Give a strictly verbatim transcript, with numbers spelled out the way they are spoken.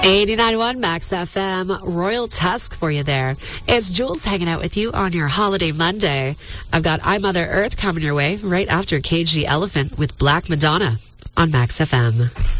eighty-nine point one Max F M, Royal Tusk for you there. It's Jules hanging out with you on your holiday Monday. I've got I Mother Earth coming your way right after Cage the Elephant with Black Madonna on Max F M.